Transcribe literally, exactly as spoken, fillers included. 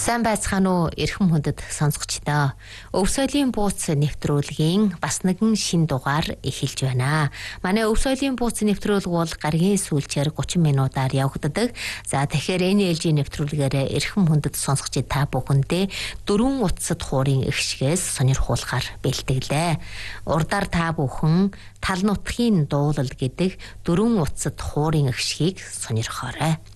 Сайн байцгаана уу эрхэм хүндэт сонсогчдоо. Өв соёлын бууц нэвтрүүлгийн бас нэгэн шин дугаар эхэлж байна. Манай өв соёлын бууц нэвтрүүлэг бол гаргийн сүүлчээр гучин минутаар явагддаг. За тэгэхээр энэ ээлжийн нэвтрүүлгээр эрхэм хүндэт сонсогчид та бүхэндээ дөрвөн утсад хуурын эгшгээс сонирхуулахаар бэлтгэлээ. Урдаар та бүхэн тал нутгийн дуулал гэдэг дөрвөн утсад хуурын эгшгийг сонирхоорой.